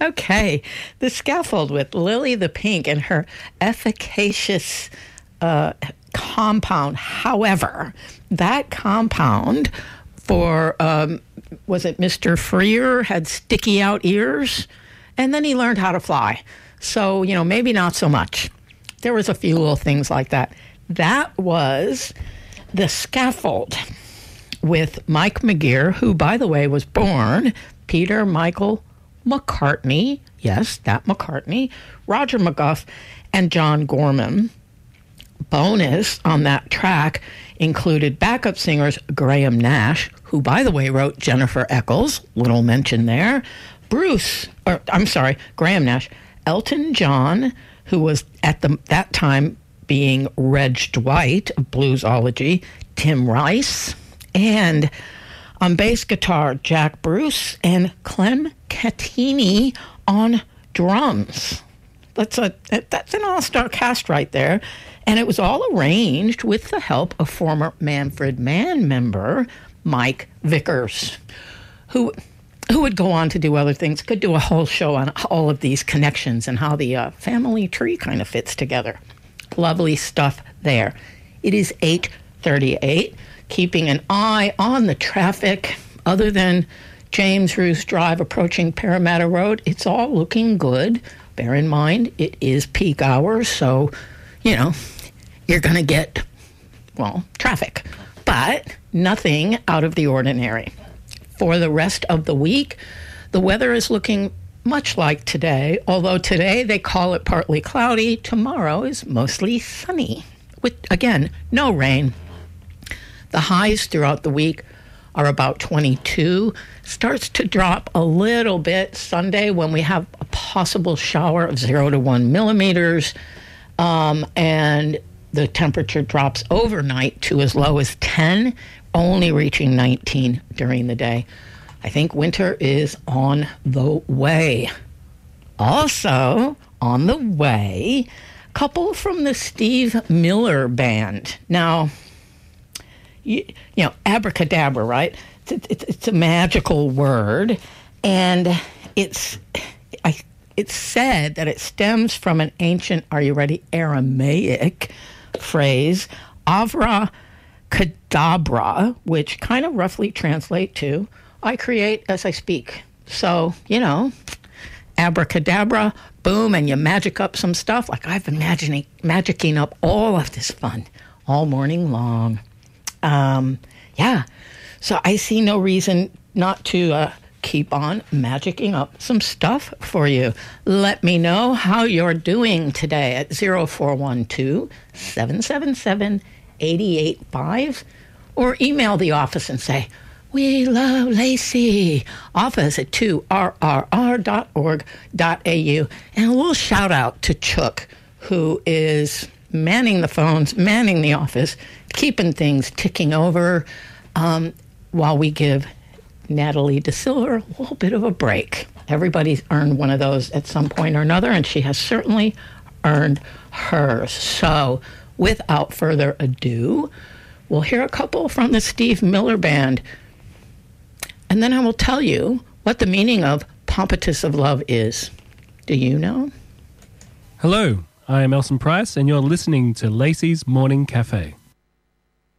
Okay, The Scaffold with Lily the Pink and her efficacious compound. However, that compound for, was it Mr. Freer, had sticky out ears, and then he learned how to fly. So, maybe not so much. There was a few little things like that. That was The Scaffold with Mike McGear, who, by the way, was born Peter Michael McCartney. Yes, that McCartney. Roger McGuff and John Gorman. Bonus on that track included backup singers Graham Nash, who, by the way, wrote Jennifer Eccles, little mention there. Graham Nash. Elton John, who was at that time being Reg Dwight of Bluesology. Tim Rice. And on bass guitar, Jack Bruce and Clem Catini on drums. That's an all-star cast right there. And it was all arranged with the help of former Manfred Mann member Mike Vickers, who would go on to do other things. Could do a whole show on all of these connections and how the family tree kind of fits together. Lovely stuff there. It is 8:38. Keeping an eye on the traffic. Other than James Roos Drive approaching Parramatta Road, it's all looking good. Bear in mind, it is peak hours, so, you're going to get, traffic. But nothing out of the ordinary. For the rest of the week, the weather is looking much like today, although today they call it partly cloudy. Tomorrow is mostly sunny, with, again, no rain. The highs throughout the week are about 22. Starts to drop a little bit Sunday when we have a possible shower of 0 to 1 millimeters. And the temperature drops overnight to as low as 10, only reaching 19 during the day. I think winter is on the way. Also on the way, a couple from the Steve Miller Band. Now, abracadabra, right? It's a magical word, and it's said that it stems from an ancient, are you ready, Aramaic phrase, avra cadabra, which kind of roughly translate to, I create as I speak. So, abracadabra, boom, and you magic up some stuff. Like I've been magicking up all of this fun all morning long. So I see no reason not to keep on magicking up some stuff for you. Let me know how you're doing today at 0412-777-885 or email the office and say, "We love Lacey." Office at 2rrr.org.au. And a little shout out to Chuck, who is manning the phones, manning the office, keeping things ticking over while we give Natalie DeSilver a little bit of a break. Everybody's earned one of those at some point or another, and she has certainly earned hers. So, without further ado, we'll hear a couple from the Steve Miller Band, and then I will tell you what the meaning of Pompatus of Love is. Do you know? Hello, I am Elson Price, and you're listening to Lacey's Morning Cafe.